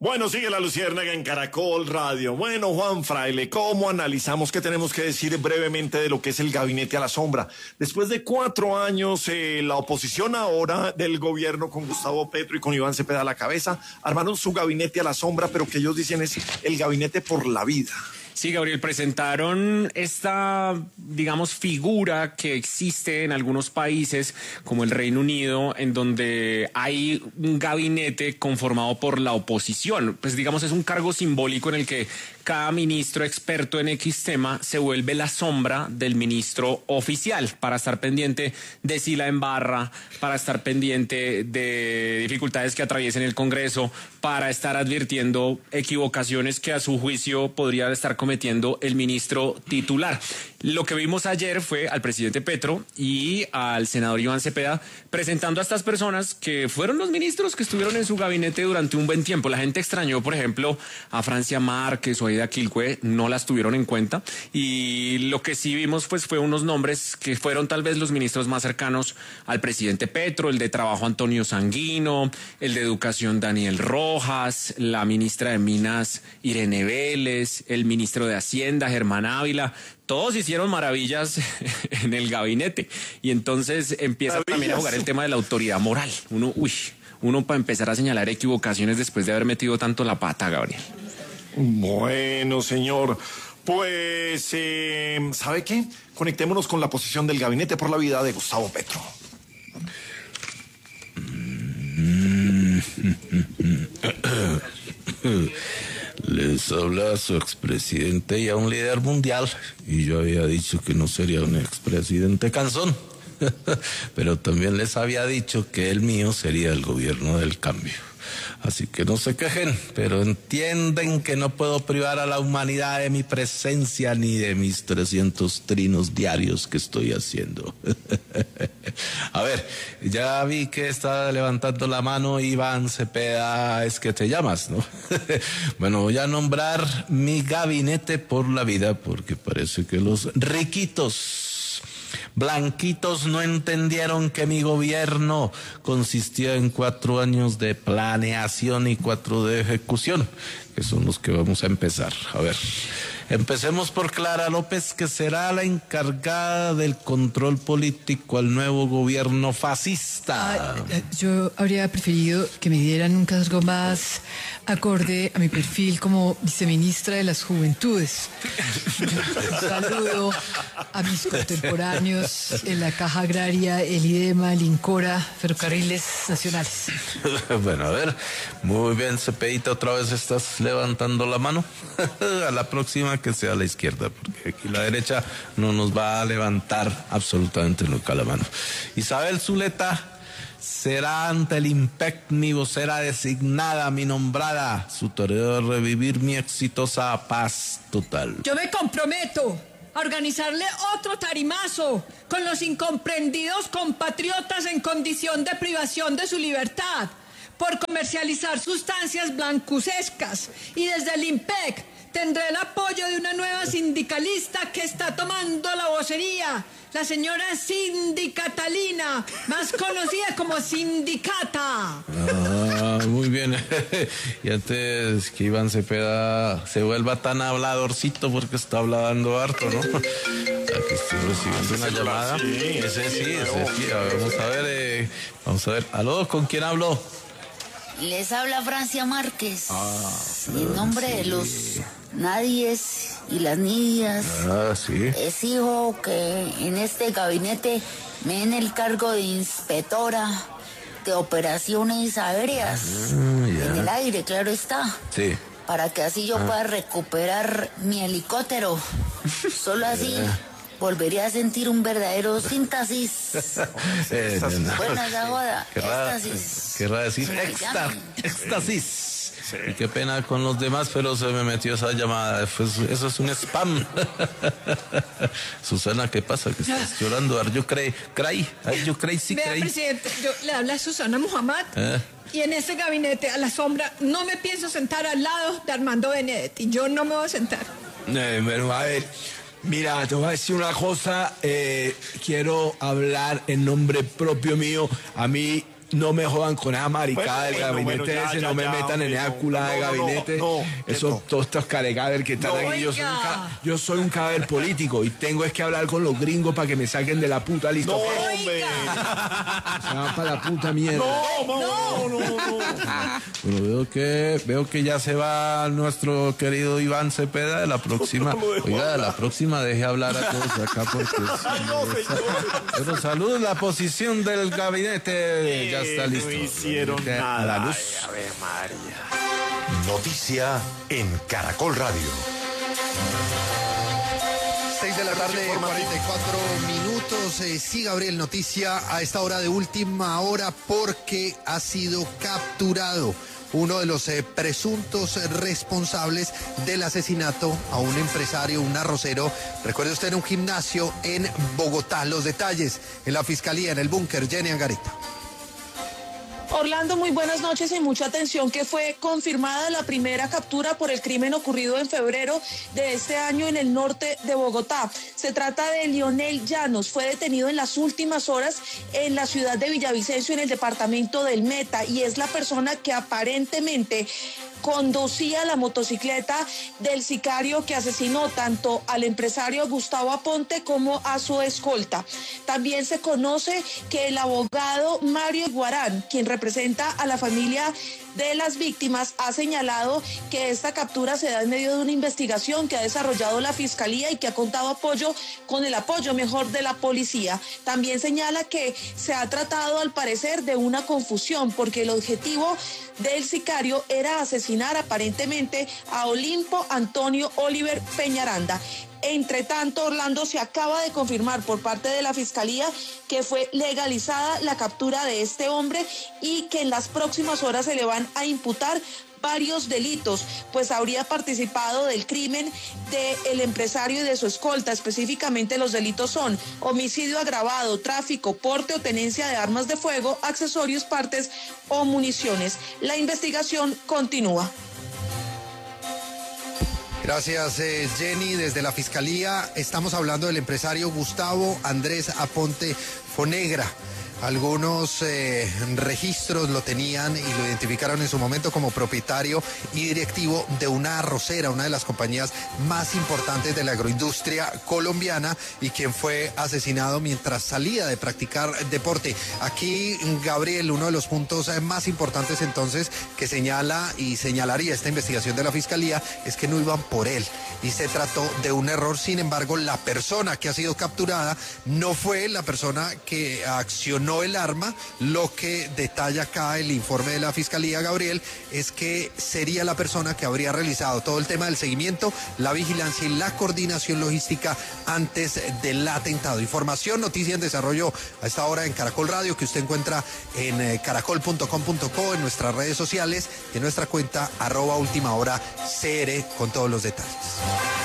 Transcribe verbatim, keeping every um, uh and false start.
Bueno, sigue la Luciérnaga en Caracol Radio. Bueno, Juan Fraile, ¿cómo analizamos? ¿Qué tenemos que decir brevemente de lo que es el gabinete a la sombra? Después de cuatro años, eh, la oposición ahora del gobierno con Gustavo Petro y con Iván Cepeda a la cabeza, armaron su gabinete a la sombra, pero que ellos dicen es el gabinete por la vida. Sí, Gabriel, presentaron esta, digamos, figura que existe en algunos países, como el Reino Unido, en donde hay un gabinete conformado por la oposición. Pues, digamos, es un cargo simbólico en el que cada ministro experto en X tema se vuelve la sombra del ministro oficial para estar pendiente de si la embarra, para estar pendiente de dificultades que atraviesen el Congreso, para estar advirtiendo equivocaciones que a su juicio podría estar cometiendo el ministro titular. Lo que vimos ayer fue al presidente Petro y al senador Iván Cepeda presentando a estas personas que fueron los ministros que estuvieron en su gabinete durante un buen tiempo. La gente extrañó, por ejemplo, a Francia Márquez o a Aida Quilcue, no las tuvieron en cuenta, y lo que sí vimos pues fue unos nombres que fueron tal vez los ministros más cercanos al presidente Petro: el de Trabajo Antonio Sanguino, el de Educación Daniel Rojas, la ministra de Minas Irene Vélez, el ministro de Hacienda Germán Ávila. Todos hicieron maravillas en el gabinete y entonces empieza maravillas. También a jugar el tema de la autoridad moral. Uno, uy, uno para empezar a señalar equivocaciones después de haber metido tanto la pata, Gabriel. Bueno, señor, pues, eh, ¿sabe qué? Conectémonos con la posición del gabinete por la vida de Gustavo Petro. Les habla su expresidente y a un líder mundial, y yo había dicho que no sería un expresidente cansón, pero también les había dicho que el mío sería el gobierno del cambio. Así que no se quejen, pero entienden que no puedo privar a la humanidad de mi presencia ni de mis trescientos trinos diarios que estoy haciendo. A ver, ya vi que está levantando la mano Iván Cepeda, es que te llamas, ¿no? Bueno, voy a nombrar mi gabinete por la vida, porque parece que los riquitos blanquitos no entendieron que mi gobierno consistía en cuatro años de planeación y cuatro de ejecución, que son los que vamos a empezar. A ver, empecemos por Clara López, que será la encargada del control político al nuevo gobierno fascista. Ah, yo habría preferido que me dieran un cargo más acorde a mi perfil como viceministra de las Juventudes. Un saludo a mis contemporáneos en la Caja Agraria, el IDEMA, el INCORA, Ferrocarriles Nacionales. Bueno, a ver, muy bien, Cepedita, otra vez estás levantando la mano. A la próxima que sea a la izquierda, porque aquí la derecha no nos va a levantar absolutamente nunca la mano. Isabel Zuleta será ante el IMPEC mi vocera designada, mi nombrada. Su tarea es revivir mi exitosa paz total. Yo me comprometo a organizarle otro tarimazo con los incomprendidos compatriotas en condición de privación de su libertad por comercializar sustancias blancuzescas, y desde el IMPEC tendré el apoyo de una nueva sindicalista que está tomando la vocería, la señora Cindy Catalina, más conocida como Sindicata. Ah, muy bien. Y antes que Iván Cepeda se vuelva tan habladorcito, porque está hablando harto, ¿no? Aquí estoy recibiendo una llamada. Sí, ese sí, sí, ese sí. A ver, vamos a ver, eh, vamos a ver. ¿Aló? ¿Con quién hablo? Les habla Francia Márquez, Ah, en nombre sí. de los nadies y las niñas. Ah, sí. Exijo que en este gabinete me den el cargo de inspectora de operaciones aéreas. Ah, ya. En el aire, claro está. Sí. Para que así yo Ah. pueda recuperar mi helicóptero. Solo así volvería a sentir un verdadero síntesis. Eh, no, no. Buena esa joda. Querrá, Éxtasis. querrá decir Se exta, llama. éxtasis. Y qué pena con los demás, pero se me metió esa llamada. Pues eso es un spam. Susana, ¿qué pasa? Que estás llorando. Are you cray? Cray. Are you crazy? Vea, Cray. presidente, yo le habla a Susana Muhammad. ¿Eh? Y en este gabinete a la sombra no me pienso sentar al lado de Armando Benedetti. Yo no me voy a sentar. Eh, bueno, a ver, mira, te voy a decir una cosa. Eh, quiero hablar en nombre propio mío. A mí no me jodan con esa maricada del Bueno, gabinete bueno, ya, ese, ya, no me ya, metan en no, esa culada no, de no, no, gabinete. no, Esos, no. todos estos caregader que están No, aquí. Yo soy, un oiga. ca- yo soy un caber político y tengo es que hablar con los gringos para que me saquen de la puta lista. No, Se hombre. van para la puta mierda. No, no, no, no, no. Pero veo que, veo que ya se va nuestro querido Iván Cepeda de la próxima. No lo dejo Oiga, de la hablar. próxima deje hablar a todos acá porque... Ay, no, señor. Pero salud, la posición del gabinete ya está Eh, listo. No hicieron Gabinete nada. A la luz. Ay, a ver, María. Noticia en Caracol Radio. seis de la tarde, cuarenta y cuatro minutos. Eh, sí, Gabriel, noticia a esta hora de última hora porque ha sido capturado uno de los eh, presuntos responsables del asesinato a un empresario, un arrocero. Recuerde usted, en un gimnasio en Bogotá. Los detalles en la fiscalía, en el búnker. Jenny Angarita. Orlando, muy buenas noches y mucha atención, que fue confirmada la primera captura por el crimen ocurrido en febrero de este año en el norte de Bogotá. Se trata de Lionel Llanos, fue detenido en las últimas horas en la ciudad de Villavicencio, en el departamento del Meta, y es la persona que aparentemente conducía la motocicleta del sicario que asesinó tanto al empresario Gustavo Aponte como a su escolta. También se conoce que el abogado Mario Guarán, quien representa a la familia de las víctimas, ha señalado que esta captura se da en medio de una investigación que ha desarrollado la Fiscalía y que ha contado apoyo con el apoyo mejor de la policía. También señala que se ha tratado, al parecer, de una confusión, porque el objetivo del sicario era asesinar aparentemente a Olimpo Antonio Oliver Peñaranda. Entre tanto, Orlando, se acaba de confirmar por parte de la Fiscalía que fue legalizada la captura de este hombre y que en las próximas horas se le van a imputar varios delitos, pues habría participado del crimen del empresario y de su escolta. Específicamente, los delitos son homicidio agravado, tráfico, porte o tenencia de armas de fuego, accesorios, partes o municiones. La investigación continúa. Gracias, eh, Jenny. Desde la Fiscalía estamos hablando del empresario Gustavo Andrés Aponte Fonegra. Algunos eh, registros lo tenían y lo identificaron en su momento como propietario y directivo de una arrocera, una de las compañías más importantes de la agroindustria colombiana, y quien fue asesinado mientras salía de practicar deporte. Aquí, Gabriel, uno de los puntos más importantes entonces que señala y señalaría esta investigación de la Fiscalía es que no iban por él y se trató de un error. Sin embargo, la persona que ha sido capturada no fue la persona que accionó el arma. Lo que detalla acá el informe de la Fiscalía, Gabriel, es que sería la persona que habría realizado todo el tema del seguimiento, la vigilancia y la coordinación logística antes del atentado. Información, noticia en desarrollo a esta hora en Caracol Radio, que usted encuentra en caracol punto com punto co, en nuestras redes sociales y en nuestra cuenta arroba última hora C R, con todos los detalles.